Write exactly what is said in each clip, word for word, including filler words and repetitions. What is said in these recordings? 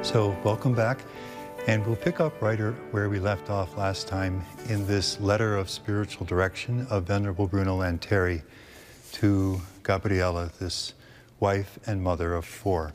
So welcome back, and we'll pick up right where we left off last time in this letter of spiritual direction of Venerable Bruno Lanteri to Gabriella, this wife and mother of four.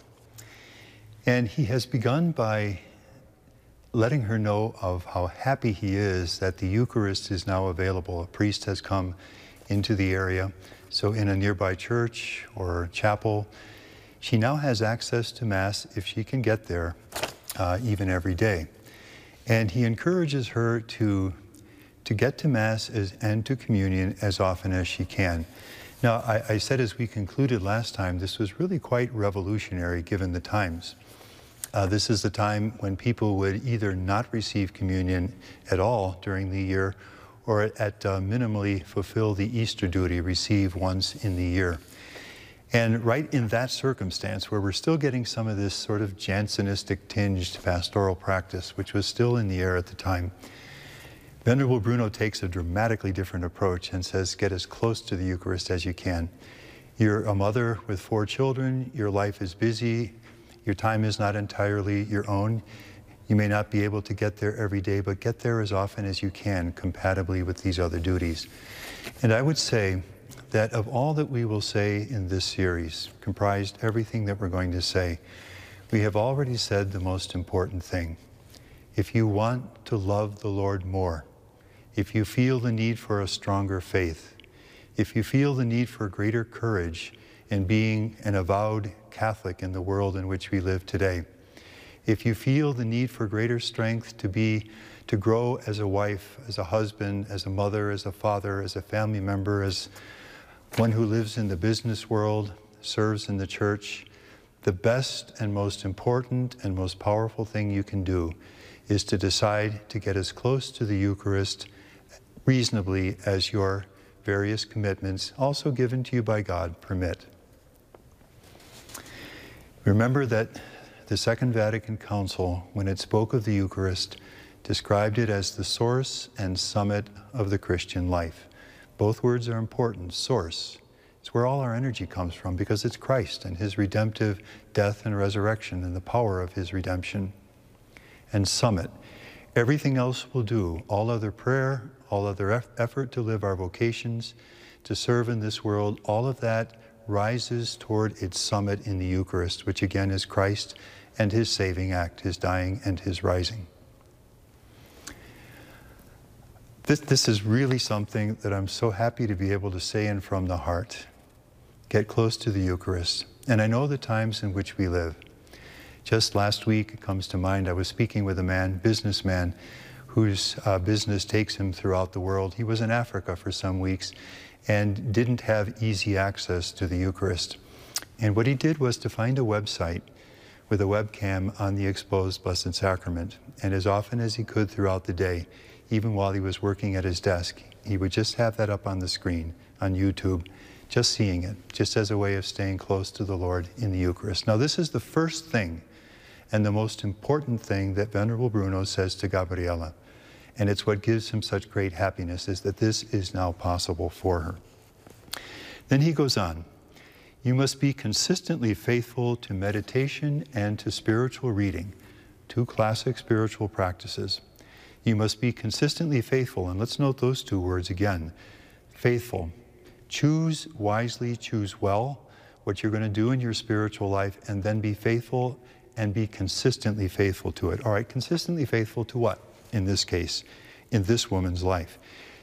And he has begun by letting her know of how happy he is that the Eucharist is now available. A priest has come into the area, so in a nearby church or chapel, she now has access to Mass if she can get there, uh, even every day. And he encourages her to, to get to Mass as, and to communion as often as she can. Now, I, I said as we concluded last time, this was really quite revolutionary given the times. Uh, this is the time when people would either not receive communion at all during the year, or at uh, minimally fulfill the Easter duty, receive once in the year. And right in that circumstance, where we're still getting some of this sort of Jansenistic tinged pastoral practice, which was still in the air at the time, Venerable Bruno takes a dramatically different approach and says, get as close to the Eucharist as you can. You're a mother with four children, your life is busy, your time is not entirely your own. You may not be able to get there every day, but get there as often as you can, compatibly with these other duties. And I would say that of all that we will say in this series, comprised everything that we're going to say, we have already said the most important thing. If you want to love the Lord more, if you feel the need for a stronger faith, if you feel the need for greater courage in being an avowed Catholic in the world in which we live today, if you feel the need for greater strength to be, to grow as a wife, as a husband, as a mother, as a father, as a family member, as one who lives in the business world, serves in the church, the best and most important and most powerful thing you can do is to decide to get as close to the Eucharist reasonably as your various commitments, also given to you by God, permit. Remember that the Second Vatican Council, when it spoke of the Eucharist, described it as the source and summit of the Christian life. Both words are important. Source, it's where all our energy comes from, because it's Christ and his redemptive death and resurrection and the power of his redemption. And summit, everything else will do. All other prayer, all other effort to live our vocations, to serve in this world, all of that rises toward its summit in the Eucharist, which again is Christ and his saving act, his dying and his rising. This, this is really something that I'm so happy to be able to say in from the heart. Get close to the Eucharist. And I know the times in which we live. Just last week, it comes to mind, I was speaking with a man, businessman, whose uh, business takes him throughout the world. He was in Africa for some weeks and didn't have easy access to the Eucharist. And what he did was to find a website with a webcam on the exposed Blessed Sacrament. And as often as he could throughout the day, even while he was working at his desk, he would just have that up on the screen on YouTube, just seeing it, just as a way of staying close to the Lord in the Eucharist. Now, this is the first thing and the most important thing that Venerable Bruno says to Gabriella. And it's what gives him such great happiness, is that this is now possible for her. Then he goes on, you must be consistently faithful to meditation and to spiritual reading, two classic spiritual practices. You must be consistently faithful, and let's note those two words again. Faithful. Choose wisely, choose well what you're going to do in your spiritual life, and then be faithful and be consistently faithful to it. All right, consistently faithful to what? In this case, in this woman's life.